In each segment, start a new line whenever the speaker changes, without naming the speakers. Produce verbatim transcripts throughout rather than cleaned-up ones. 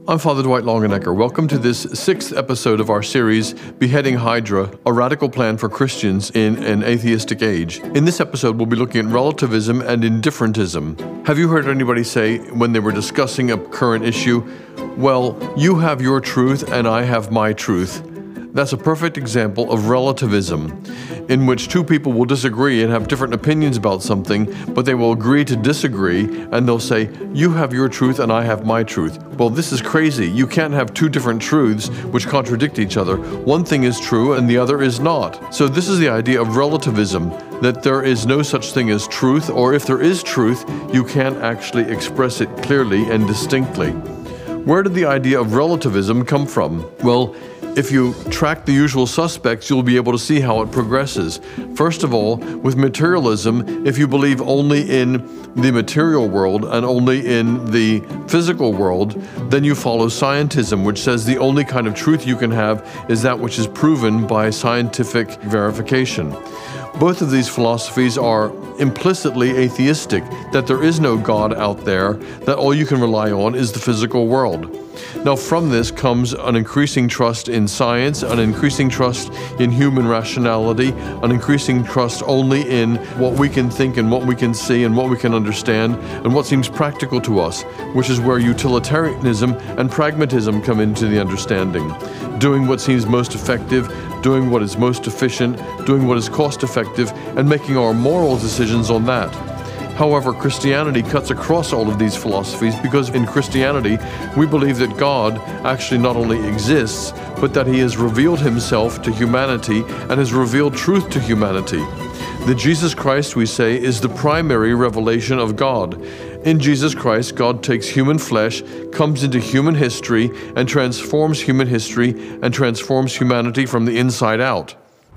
I'm Father Dwight Longenecker. Welcome to this sixth episode of our series, Beheading Hydra, a radical plan for Christians in an atheistic age. In this episode, we'll be looking at relativism and indifferentism. Have you heard anybody say, when they were discussing a current issue, well, you have your truth and I have my truth? That's a perfect example of relativism, in which two people will disagree and have different opinions about something, but they will agree to disagree, and they'll say, you have your truth and I have my truth. Well, this is crazy. You can't have two different truths which contradict each other. One thing is true and the other is not. So this is the idea of relativism, that there is no such thing as truth, or if there is truth, you can't actually express it clearly and distinctly. Where did the idea of relativism come from? Well, if you track the usual suspects, you'll be able to see how it progresses. First of all, with materialism, if you believe only in the material world and only in the physical world, then you follow scientism, which says the only kind of truth you can have is that which is proven by scientific verification. Both of these philosophies are implicitly atheistic, that there is no God out there, that all you can rely on is the physical world. Now, from this comes an increasing trust in science, an increasing trust in human rationality, an increasing trust only in what we can think and what we can see and what we can understand and what seems practical to us, which is where utilitarianism and pragmatism come into the understanding. Doing what seems most effective, doing what is most efficient, doing what is cost-effective, and making our moral decisions on that. However, Christianity cuts across all of these philosophies because in Christianity, we believe that God actually not only exists, but that He has revealed Himself to humanity and has revealed truth to humanity. That Jesus Christ, we say, is the primary revelation of God. In Jesus Christ, God takes human flesh, comes into human history, and transforms human history and transforms humanity from the inside out.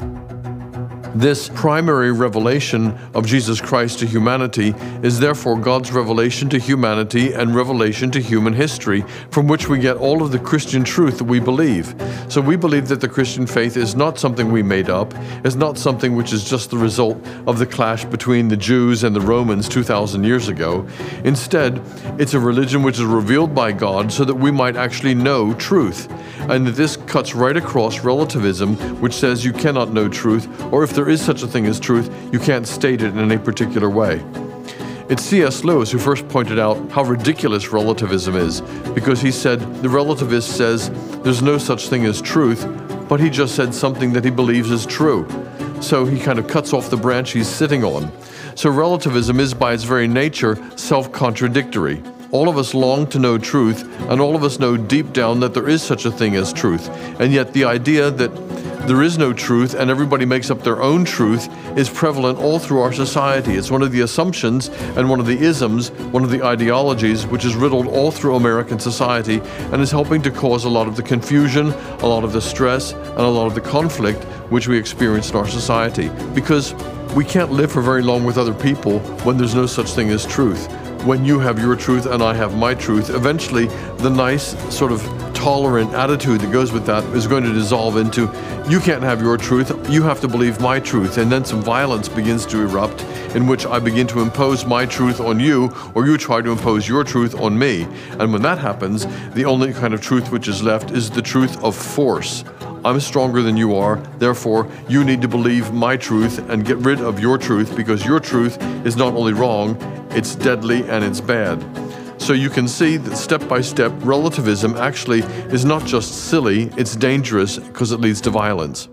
This primary revelation of Jesus Christ to humanity is therefore God's revelation to humanity and revelation to human history, from which we get all of the Christian truth that we believe. So we believe that the Christian faith is not something we made up, is not something which is just the result of the clash between the Jews and the Romans two thousand years ago. Instead, it's a religion which is revealed by God so that we might actually know truth. And that this cuts right across relativism, which says you cannot know truth, or if there is such a thing as truth, you can't state it in any particular way. It's C S Lewis who first pointed out how ridiculous relativism is, because he said the relativist says there's no such thing as truth, but he just said something that he believes is true. So he kind of cuts off the branch he's sitting on. So relativism is by its very nature self-contradictory. All of us long to know truth, and all of us know deep down that there is such a thing as truth. And yet the idea that there is no truth and everybody makes up their own truth is prevalent all through our society. It's one of the assumptions and one of the isms, one of the ideologies which is riddled all through American society and is helping to cause a lot of the confusion, a lot of the stress, and a lot of the conflict which we experience in our society. Because we can't live for very long with other people when there's no such thing as truth. When you have your truth and I have my truth, eventually the nice sort of tolerant attitude that goes with that is going to dissolve into, you can't have your truth, you have to believe my truth, and then some violence begins to erupt in which I begin to impose my truth on you, or you try to impose your truth on me. And when that happens, the only kind of truth which is left is the truth of force. I'm stronger than you are, therefore you need to believe my truth and get rid of your truth, because your truth is not only wrong, it's deadly and it's bad. So you can see that step by step, relativism actually is not just silly, it's dangerous because it leads to violence.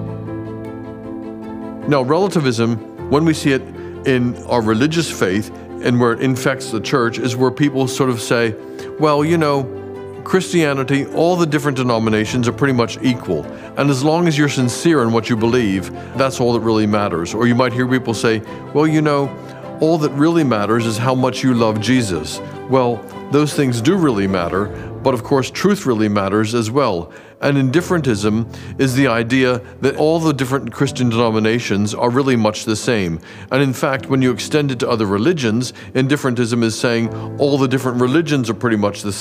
Now, relativism, when we see it in our religious faith and where it infects the church, is where people sort of say, well, you know, Christianity, all the different denominations are pretty much equal. And as long as you're sincere in what you believe, that's all that really matters. Or you might hear people say, well, you know, all that really matters is how much you love Jesus. Well, those things do really matter, but of course truth really matters as well. And indifferentism is the idea that all the different Christian denominations are really much the same. And in fact, when you extend it to other religions, indifferentism is saying all the different religions are pretty much the same.